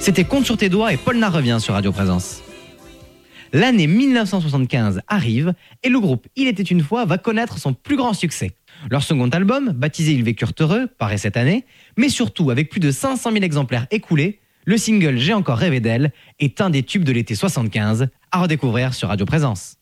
C'était Compte sur tes doigts et Polnareff revient sur Radio Présence. L'année 1975 arrive et le groupe Il était une fois va connaître son plus grand succès. Leur second album, baptisé Ils vécurent heureux, paraît cette année, mais surtout avec plus de 500 000 exemplaires écoulés, le single J'ai encore rêvé d'elle est un des tubes de l'été 75 à redécouvrir sur Radio Présence.